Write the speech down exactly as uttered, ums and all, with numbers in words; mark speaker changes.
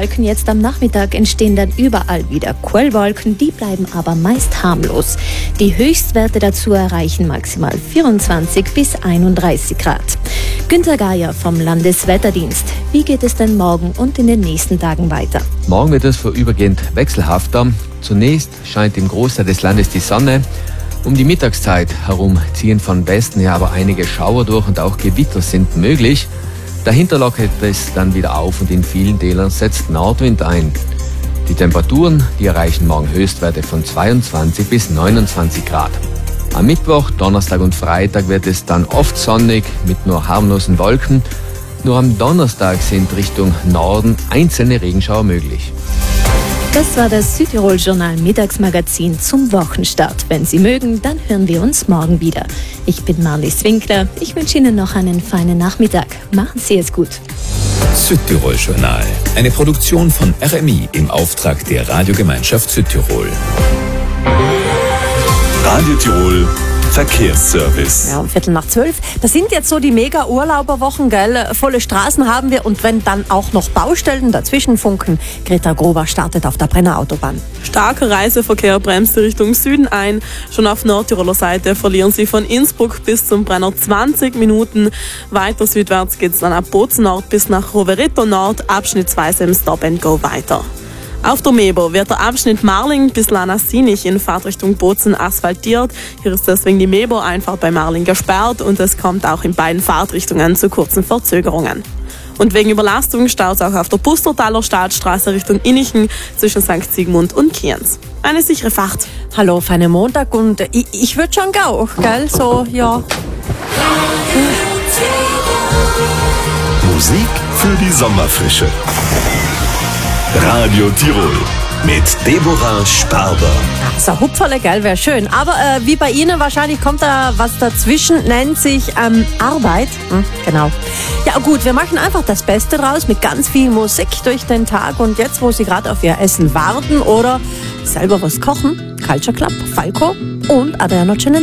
Speaker 1: Wolken. Jetzt am Nachmittag entstehen dann überall wieder Quellwolken, die bleiben aber meist harmlos. Die Höchstwerte dazu erreichen maximal vierundzwanzig bis einunddreißig Grad. Günther Geier vom Landeswetterdienst. Wie geht es denn morgen und in den nächsten Tagen weiter?
Speaker 2: Morgen wird es vorübergehend wechselhafter. Zunächst scheint im Großteil des Landes die Sonne. Um die Mittagszeit herum ziehen von Westen her aber einige Schauer durch und auch Gewitter sind möglich. Dahinter lockert es dann wieder auf und in vielen Tälern setzt Nordwind ein. Die Temperaturen, die erreichen morgen Höchstwerte von zweiundzwanzig bis neunundzwanzig Grad. Am Mittwoch, Donnerstag und Freitag wird es dann oft sonnig mit nur harmlosen Wolken. Nur am Donnerstag sind Richtung Norden einzelne Regenschauer möglich.
Speaker 1: Das war das Südtirol-Journal-Mittagsmagazin zum Wochenstart. Wenn Sie mögen, dann hören wir uns morgen wieder. Ich bin Marlies Winkler. Ich wünsche Ihnen noch einen feinen Nachmittag. Machen Sie es gut.
Speaker 3: Südtirol-Journal. Eine Produktion von R M I im Auftrag der Radiogemeinschaft Südtirol. Radio Tirol Verkehrsservice.
Speaker 4: Ja, um Viertel nach zwölf. Das sind jetzt so die Mega-Urlauberwochen, gell? Volle Straßen haben wir und wenn dann auch noch Baustellen dazwischen funken. Greta Grober startet auf der Brennerautobahn.
Speaker 5: Starker Reiseverkehr bremst Richtung Süden ein. Schon auf Nordtiroler Seite verlieren Sie von Innsbruck bis zum Brenner zwanzig Minuten. Weiter südwärts geht es dann ab Bozen Nord bis nach Rovereto Nord, abschnittsweise im Stop and Go weiter. Auf der Mebo wird der Abschnitt Marling bis Lanasinich in Fahrtrichtung Bozen asphaltiert. Hier ist deswegen die Mebo-Einfahrt bei Marling gesperrt und es kommt auch in beiden Fahrtrichtungen zu kurzen Verzögerungen. Und wegen Überlastung staut es auch auf der Pustertaler Staatsstraße Richtung Innichen zwischen Sankt Sigmund und Kienz. Eine sichere Fahrt.
Speaker 4: Hallo, feine Montag und ich, ich würde schon gau, gell? So, ja.
Speaker 3: Musik für die Sommerfrische. Radio Tirol mit Deborah Sparber.
Speaker 4: So, Hupferle, gell, wäre schön. Aber äh, wie bei Ihnen wahrscheinlich kommt da was dazwischen, nennt sich ähm, Arbeit. Hm, genau. Ja gut, wir machen einfach das Beste draus mit ganz viel Musik durch den Tag. Und jetzt, wo Sie gerade auf Ihr Essen warten oder selber was kochen, Culture Club, Falco und Adriano Celentano.